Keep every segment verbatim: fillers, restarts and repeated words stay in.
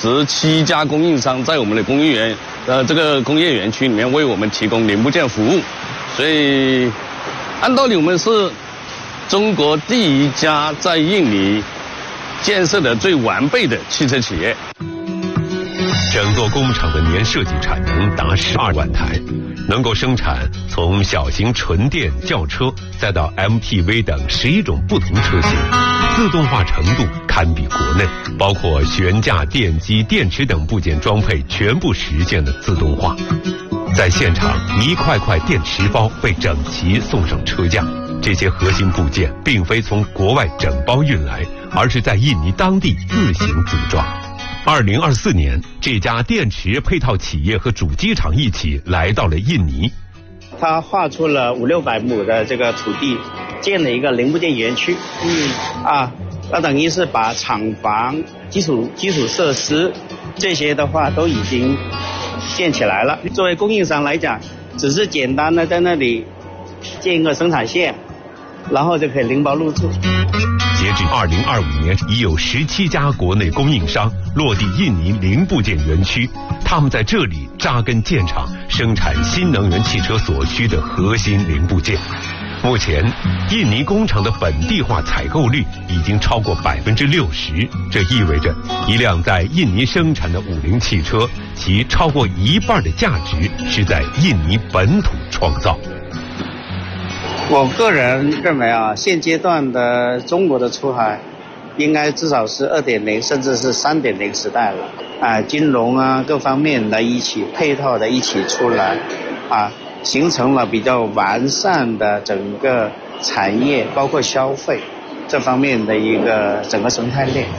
十七家供应商在我们的工业园，呃，这个工业园区里面为我们提供零部件服务，所以按道理我们是中国第一家在印尼建设的最完备的汽车企业。 整座工厂的年设计产能达十二万台，能够生产从小型纯电轿车再到 M P V 等十一种不同车型，自动化程度堪比国内，包括悬架、电机、电池等部件装配全部实现了自动化。在现场，一块块电池包被整齐送上车架，这些核心部件并非从国外整包运来，而是在印尼当地自行组装。二零二四年，这家电池配套企业和主机厂一起来到了印尼。 他划出了五六百亩的这个土地，建了一个零部件园区。嗯啊，那等于是把厂房、基础基础设施这些的话都已经建起来了。作为供应商来讲，只是简单的在那里建一个生产线，然后就可以拎包入住。 截至二零二五年，已有十七家国内供应商落地印尼零部件园区，他们在这里扎根建厂，生产新能源汽车所需的核心零部件。目前，印尼工厂的本地化采购率已经超过百分之六十，这意味着一辆在印尼生产的五菱汽车，其超过一半的价值是在印尼本土创造。 我个人认为啊，现阶段的中国的出海，应该至少是二点零，甚至是三点零时代了。啊，金融啊各方面的一起配套的一起出来，啊，形成了比较完善的整个产业，包括消费这方面的一个整个生态链。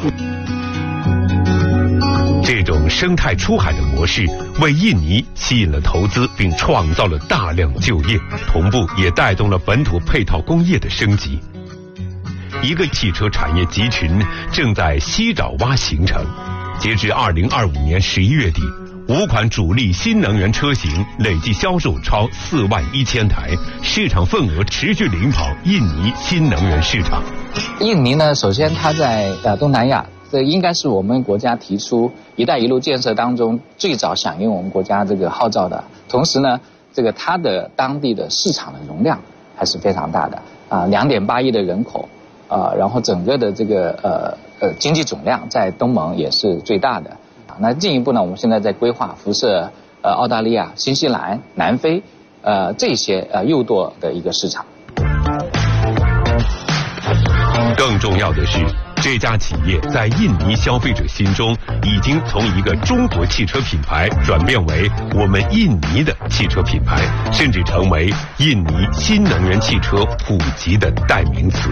这种生态出海的模式为印尼吸引了投资，并创造了大量就业，同步也带动了本土配套工业的升级。一个汽车产业集群正在西爪哇形成。截至二零二五年十一月底，五款主力新能源车型累计销售超四万一千台，市场份额持续领跑印尼新能源市场。 印尼呢，首先它在呃东南亚，这应该是我们国家提出“一带一路”建设当中最早响应我们国家这个号召的。同时呢，这个它的当地的市场的容量还是非常大的啊，两点八亿的人口啊，然后整个的这个呃呃经济总量在东盟也是最大的。那进一步呢，我们现在在规划辐射呃澳大利亚、新西兰、南非呃这些呃右舵的一个市场。 更重要的是，这家企业在印尼消费者心中已经从一个中国汽车品牌转变为我们印尼的汽车品牌，甚至成为印尼新能源汽车普及的代名词。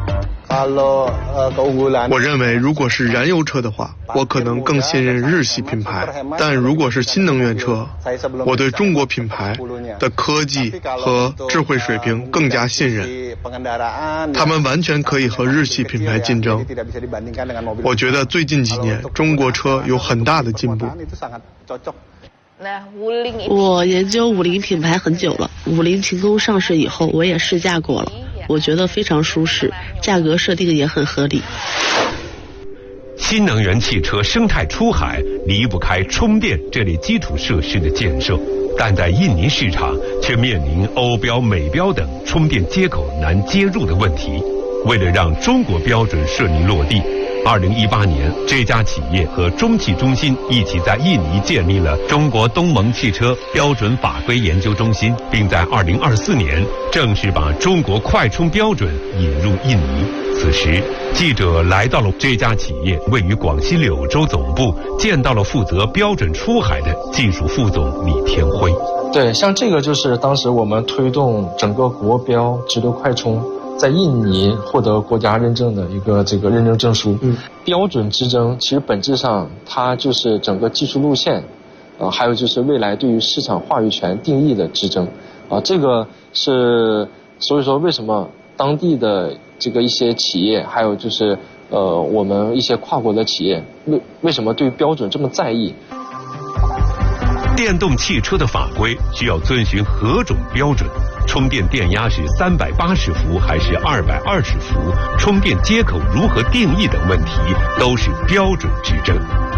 我认为，如果是燃油车的话，我可能更信任日系品牌；但如果是新能源车，我对中国品牌的科技和智慧水平更加信任。他们完全可以和日系品牌竞争。我觉得最近几年，中国车有很大的进步。 我研究五菱品牌很久了，五菱晴空上市以后，我也试驾过了。我觉得非常舒适，价格设定也很合理。 新能源汽车生态出海离不开充电这类基础设施的建设，但在印尼市场却面临欧标、美标等充电接口难接入的问题。为了让中国标准顺利落地，二零一八年，这家企业和中汽中心一起在印尼建立了中国东盟汽车标准法规研究中心，并在二零二四年正式把中国快充标准引入印尼。此时，记者来到了这家企业位于广西柳州总部，见到了负责标准出海的技术副总李天辉。 对，像这个就是当时我们推动整个国标直流快充在印尼获得国家认证的一个这个认证证书。嗯，标准之争其实本质上它就是整个技术路线，呃，还有就是未来对于市场话语权定义的之争。啊、呃，这个是所以说为什么当地的这个一些企业，还有就是呃我们一些跨国的企业，为为什么对标准这么在意？ 电动汽车的法规需要遵循何种标准？充电电压是三百八十伏还是二百二十伏？充电接口如何定义等问题，都是标准之争。